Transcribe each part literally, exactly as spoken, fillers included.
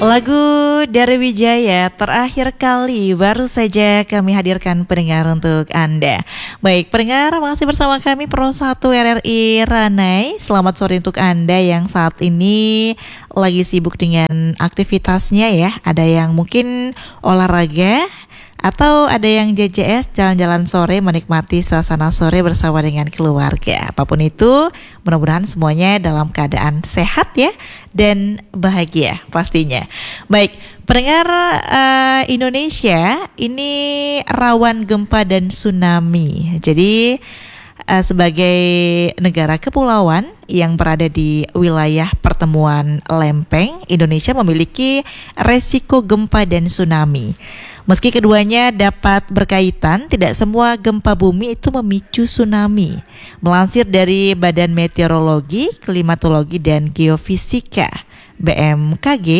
Lagu dari Wijaya terakhir kali baru saja kami hadirkan pendengar untuk Anda. Baik pendengar, masih bersama kami Pro satu R R I Ranai. Selamat sore untuk Anda yang saat ini lagi sibuk dengan aktivitasnya ya. Ada yang mungkin olahraga, atau ada yang J J S jalan-jalan sore menikmati suasana sore bersama dengan keluarga. Apapun itu, mudah-mudahan semuanya dalam keadaan sehat ya dan bahagia pastinya. Baik, pendengar uh, Indonesia ini rawan gempa dan tsunami. Jadi uh, sebagai negara kepulauan yang berada di wilayah pertemuan lempeng, Indonesia memiliki resiko gempa dan tsunami. Meski keduanya dapat berkaitan, tidak semua gempa bumi itu memicu tsunami. Melansir dari Badan Meteorologi, Klimatologi, dan Geofisika B M K G,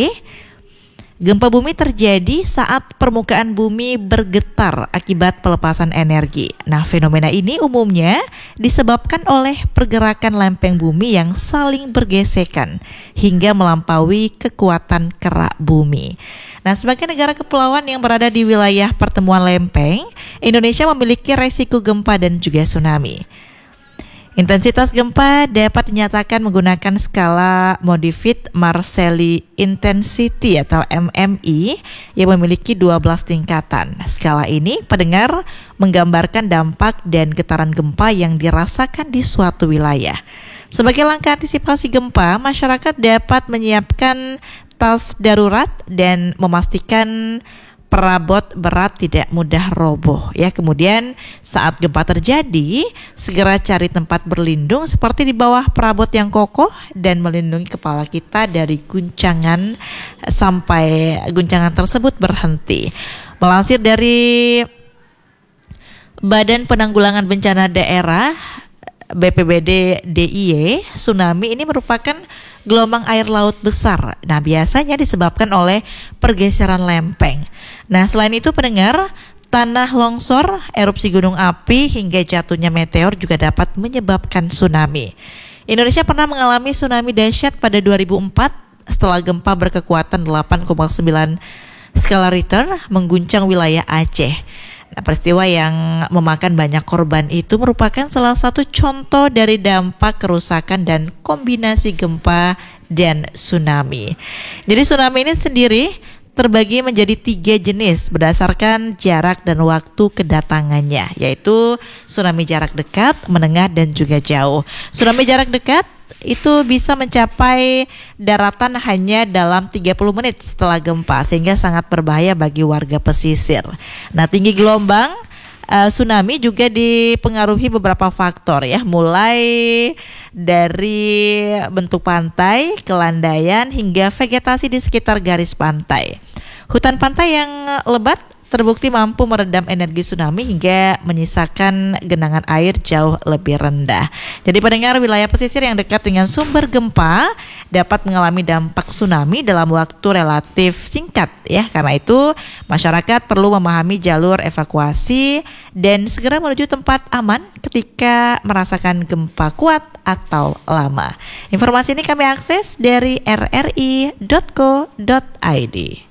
gempa bumi terjadi saat permukaan bumi bergetar akibat pelepasan energi. Nah, fenomena ini umumnya disebabkan oleh pergerakan lempeng bumi yang saling bergesekan hingga melampaui kekuatan kerak bumi. Nah, sebagai negara kepulauan yang berada di wilayah pertemuan lempeng, Indonesia memiliki resiko gempa dan juga tsunami. Intensitas gempa dapat dinyatakan menggunakan skala Modified Marcelli Intensity atau M M I yang memiliki dua belas tingkatan. Skala ini, pendengar, menggambarkan dampak dan getaran gempa yang dirasakan di suatu wilayah. Sebagai langkah antisipasi gempa, masyarakat dapat menyiapkan tas darurat dan memastikan perabot berat tidak mudah roboh ya. Kemudian saat gempa terjadi, segera cari tempat berlindung seperti di bawah perabot yang kokoh dan melindungi kepala kita dari guncangan sampai guncangan tersebut berhenti. Melansir dari Badan Penanggulangan Bencana Daerah B P B D D I Y, tsunami ini merupakan gelombang air laut besar. Nah, biasanya disebabkan oleh pergeseran lempeng. Nah, selain itu pendengar, tanah longsor, erupsi gunung api, hingga jatuhnya meteor juga dapat menyebabkan tsunami. Indonesia pernah mengalami tsunami dahsyat pada dua ribu empat setelah gempa berkekuatan delapan koma sembilan skala Richter mengguncang wilayah Aceh. Nah, peristiwa yang memakan banyak korban itu merupakan salah satu contoh dari dampak kerusakan dan kombinasi gempa dan tsunami. Jadi tsunami ini sendiri terbagi menjadi tiga jenis berdasarkan jarak dan waktu kedatangannya, yaitu tsunami jarak dekat, menengah, dan juga jauh. Tsunami jarak dekat itu bisa mencapai daratan hanya dalam tiga puluh menit setelah gempa, sehingga sangat berbahaya bagi warga pesisir. Nah, tinggi gelombang uh, tsunami juga dipengaruhi beberapa faktor ya, mulai dari bentuk pantai, kelandaian, hingga vegetasi di sekitar garis pantai. Hutan pantai yang lebat terbukti mampu meredam energi tsunami hingga menyisakan genangan air jauh lebih rendah. Jadi pendengar, wilayah pesisir yang dekat dengan sumber gempa dapat mengalami dampak tsunami dalam waktu relatif singkat ya. Karena itu masyarakat perlu memahami jalur evakuasi dan segera menuju tempat aman ketika merasakan gempa kuat atau lama. Informasi ini kami akses dari r r i dot co dot i d.